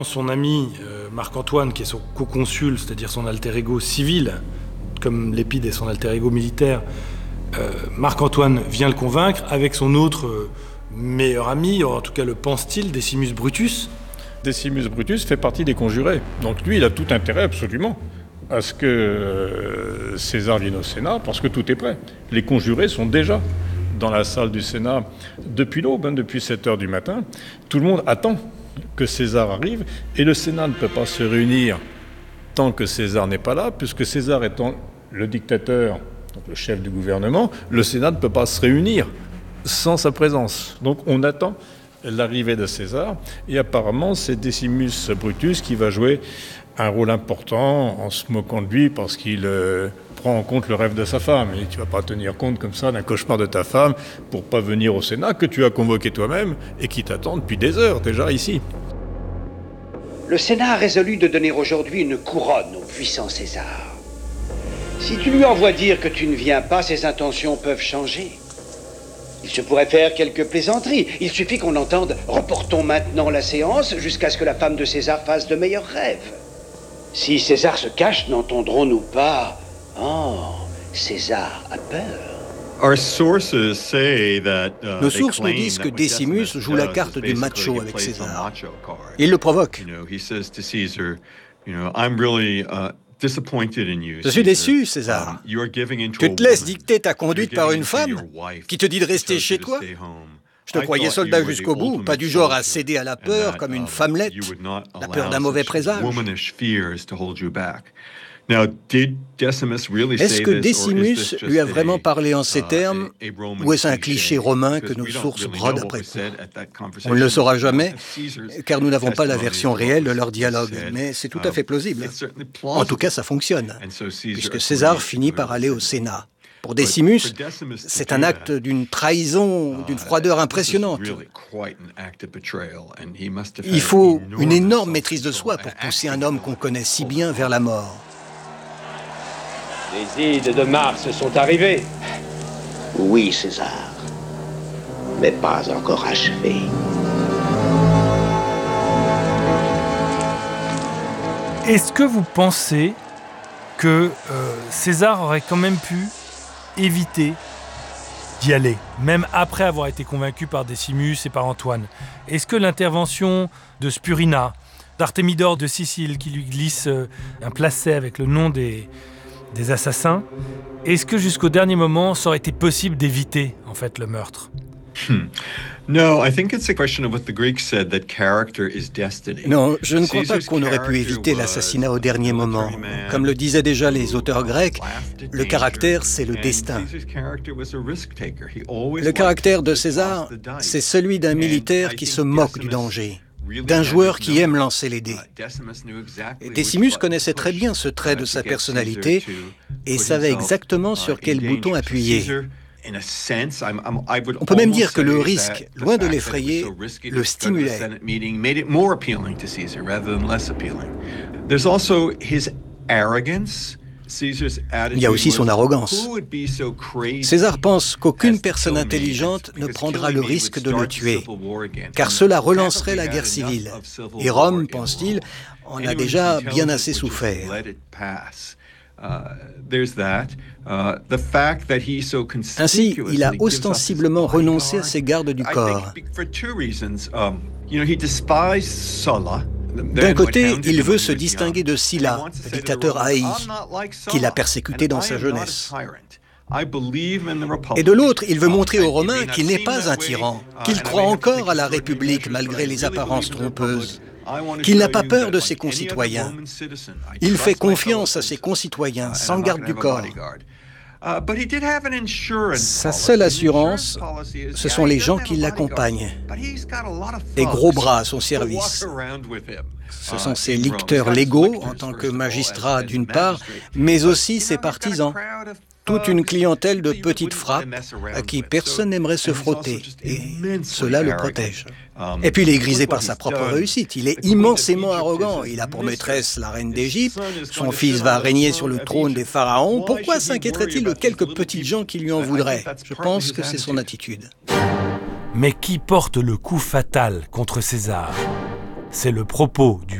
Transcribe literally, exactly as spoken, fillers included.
Son ami euh, Marc-Antoine, qui est son co-consul, c'est-à-dire son alter ego civil, comme Lépide est son alter ego militaire, euh, Marc-Antoine vient le convaincre avec son autre euh, meilleur ami, en tout cas le pense-t-il, Decimus Brutus. Decimus Brutus fait partie des conjurés. Donc lui, il a tout intérêt absolument à ce que euh, César vienne au Sénat, parce que tout est prêt. Les conjurés sont déjà dans la salle du Sénat depuis l'aube, hein, depuis sept heures du matin. Tout le monde attend que César arrive, et le Sénat ne peut pas se réunir tant que César n'est pas là, puisque César étant le dictateur, donc le chef du gouvernement, le Sénat ne peut pas se réunir sans sa présence. Donc on attend l'arrivée de César, et apparemment c'est Decimus Brutus qui va jouer un rôle important en se moquant de lui parce qu'il euh, prend en compte le rêve de sa femme. Et tu ne vas pas tenir compte comme ça d'un cauchemar de ta femme pour pas venir au Sénat que tu as convoqué toi-même et qui t'attend depuis des heures déjà ici. Le Sénat a résolu de donner aujourd'hui une couronne au puissant César. Si tu lui envoies dire que tu ne viens pas, ses intentions peuvent changer. Il se pourrait faire quelques plaisanteries. Il suffit qu'on entende « Reportons maintenant la séance jusqu'à ce que la femme de César fasse de meilleurs rêves ». Si César se cache, n'entendrons-nous pas « Oh, César a peur ». Nos sources nous disent que Decimus joue la carte du macho avec César. Il le provoque. Je suis déçu, César. Tu te laisses dicter ta conduite par une femme qui te dit de rester chez toi. Je te croyais soldat jusqu'au bout, pas du genre à céder à la peur comme une femmelette, la peur d'un mauvais présage. Est-ce que Decimus lui a vraiment parlé en ces termes, ou est-ce un cliché romain que nos sources brodent après coup? On ne le saura jamais, car nous n'avons pas la version réelle de leur dialogue, mais c'est tout à fait plausible. En tout cas, ça fonctionne, puisque César finit par aller au Sénat. Pour Decimus, c'est un acte d'une trahison, d'une froideur impressionnante. Il faut une énorme maîtrise de soi pour pousser un homme qu'on connaît si bien vers la mort. Les Ides de Mars sont arrivés. Oui, César, mais pas encore achevés. Est-ce que vous pensez que euh, César aurait quand même pu éviter d'y aller, même après avoir été convaincu par Decimus et par Antoine? Est-ce que l'intervention de Spurina, d'Artémidore de Sicile, qui lui glisse un placet avec le nom des, des assassins, est-ce que jusqu'au dernier moment, ça aurait été possible d'éviter en fait le meurtre? Hmm. Non, je ne crois pas qu'on aurait pu éviter l'assassinat au dernier moment. Comme le disaient déjà les auteurs grecs, le caractère, c'est le destin. Le caractère de César, c'est celui d'un militaire qui se moque du danger, d'un joueur qui aime lancer les dés. Et Decimus connaissait très bien ce trait de sa personnalité et savait exactement sur quel bouton appuyer. On peut même dire que le risque, loin de l'effrayer, le stimulait. Il y a aussi son arrogance. César pense qu'aucune personne intelligente ne prendra le risque de le tuer, car cela relancerait la guerre civile. Et Rome, pense-t-il, en a déjà bien assez souffert. Ainsi, il a ostensiblement renoncé à ses gardes du corps. D'un côté, il veut se distinguer de Sylla, le dictateur haï, qu'il a persécuté dans sa jeunesse. Et de l'autre, il veut montrer aux Romains qu'il n'est pas un tyran, qu'il croit encore à la République malgré les apparences trompeuses, qu'il n'a pas peur de ses concitoyens. Il fait confiance à ses concitoyens, sans garde du corps. Sa seule assurance, ce sont les gens qui l'accompagnent. Des gros bras à son service. Ce sont ses licteurs légaux, en tant que magistrats d'une part, mais aussi ses partisans. Toute une clientèle de petites frappes à qui personne n'aimerait se frotter, et cela le protège. Et puis il est grisé par sa propre réussite, il est immensément arrogant, il a pour maîtresse la reine d'Égypte, son fils va régner sur le trône des pharaons, pourquoi s'inquiéterait-il de quelques petites gens qui lui en voudraient? Je pense que c'est son attitude. Mais qui porte le coup fatal contre César? C'est le propos du